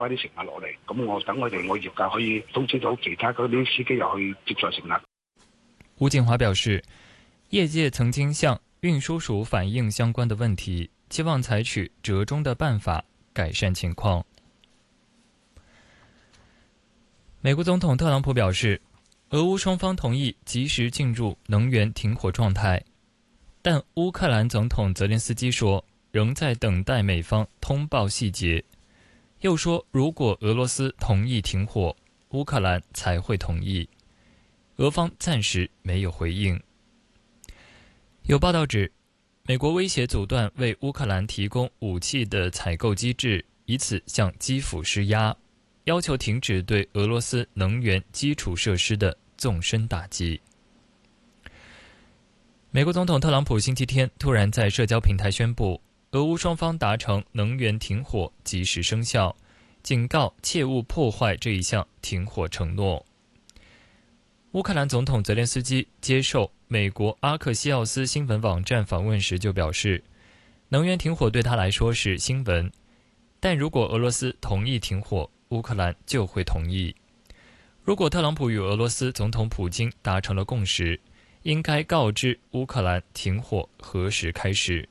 快啲乘客落嚟，咁我等我業界可以通知到其他嗰啲司機又去接載乘客。 吴景华表示，业界曾经向运输署反映相关的问题，期望采取折中的办法改善情况。美国总统特朗普表示，俄乌双方同意及时进入能源停火状态，但乌克兰总统泽连斯基说，仍在等待美方通报细节。又说，如果俄罗斯同意停火，乌克兰才会同意。俄方暂时没有回应。有报道指，美国威胁阻断为乌克兰提供武器的采购机制，以此向基辅施压，要求停止对俄罗斯能源基础设施的纵深打击。美国总统特朗普星期天突然在社交平台宣布，俄乌双方达成能源停火及时生效，警告切勿破坏这一项停火承诺。乌克兰总统泽连斯基接受美国阿克西奥斯新闻网站访问时就表示，能源停火对他来说是新闻，但如果俄罗斯同意停火，乌克兰就会同意。如果特朗普与俄罗斯总统普京达成了共识，应该告知乌克兰停火何时开始。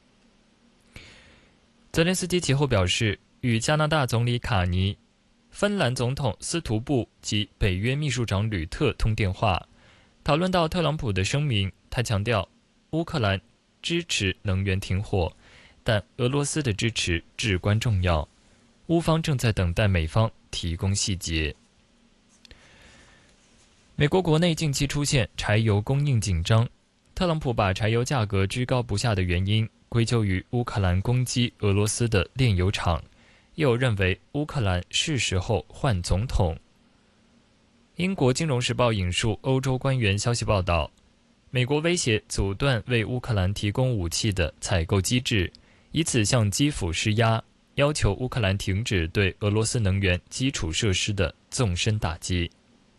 泽连斯基其后表示，与加拿大总理卡尼、芬兰总统斯图布及北约秘书长吕特通电话，讨论到特朗普的声明。他强调，乌克兰支持能源停火，但俄罗斯的支持至关重要。乌方正在等待美方提供细节。美国国内近期出现柴油供应紧张，特朗普把柴油价格居高不下的原因归咎于乌克兰攻击俄罗斯的炼油厂，又认为乌克兰是时候换总统。英国金融时报引述欧洲官员消息报道，美国威胁阻断为乌克兰提供武器的采购机制，以此向基辅施压，要求乌克兰停止对俄罗斯能源基础设施的纵深打击。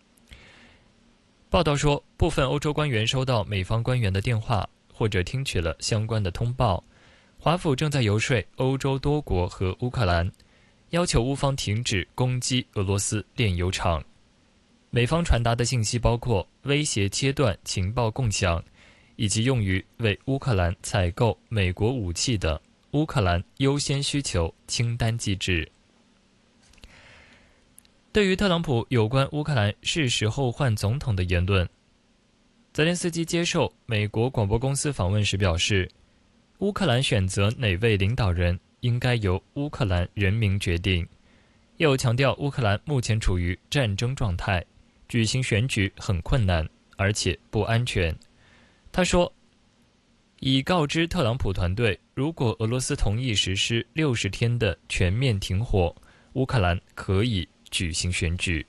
报道说，部分欧洲官员收到美方官员的电话，或者听取了相关的通报。华府正在游说欧洲多国和乌克兰，要求乌方停止攻击俄罗斯炼油厂。美方传达的信息包括威胁切断情报共享，以及用于为乌克兰采购美国武器的乌克兰优先需求清单机制。对于特朗普有关乌克兰是时候换总统的言论，泽连斯基接受美国广播公司访问时表示，乌克兰选择哪位领导人应该由乌克兰人民决定，又强调乌克兰目前处于战争状态，举行选举很困难，而且不安全。他说，已告知特朗普团队，如果俄罗斯同意实施60天的全面停火，乌克兰可以举行选举。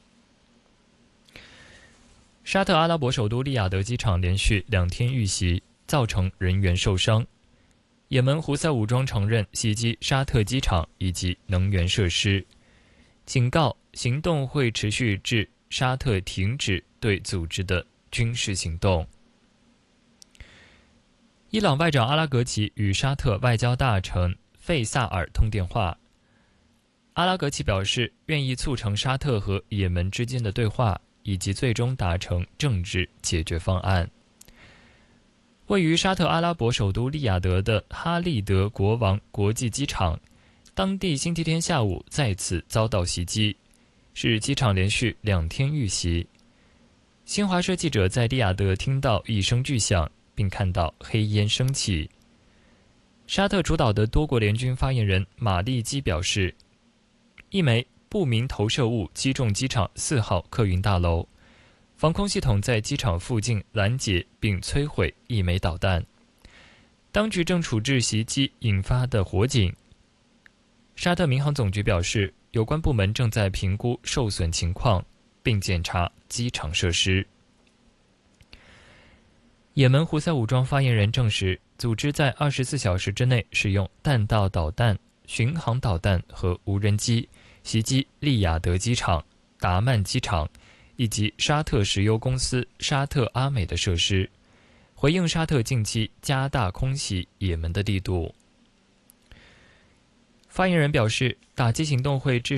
沙特阿拉伯首都利雅得机场连续2天遇袭，造成人员受伤。也门胡塞武装承认袭击沙特机场以及能源设施，警告行动会持续至沙特停止对组织的军事行动。伊朗外长阿拉格齐与沙特外交大臣费萨尔通电话，阿拉格齐表示愿意促成沙特和也门之间的对话，以及最终达成政治解决方案。位于沙特阿拉伯首都利雅得的哈利德国王国际机场，当地星期天下午再次遭到袭击，是机场连续2天遇袭。新华社记者在利雅得听到一声巨响，并看到黑烟升起。沙特主导的多国联军发言人马利基表示，一枚不明投射物击中机场4号客运大楼，防空系统在机场附近拦截并摧毁1枚导弹。当局正处置袭击引发的火警。沙特民航总局表示，有关部门正在评估受损情况，并检查机场设施。也门胡塞武装发言人证实，组织在24小时之内使用弹道导弹、巡航导弹和无人机袭击利雅得机场、达曼机场以及沙特石油公司沙特阿美的设施，回应沙特近期加大空袭也门的力度。 发言人表示，打击行动会至